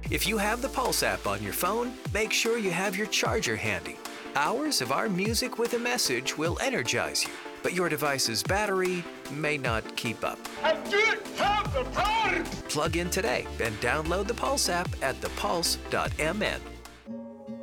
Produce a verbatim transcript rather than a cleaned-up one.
If you have the Pulse app on your phone, make sure you have your charger handy. Hours of our music with a message will energize you, but your device's battery may not keep up. I didn't have the time! Plug in today and download the Pulse app at the pulse dot m n.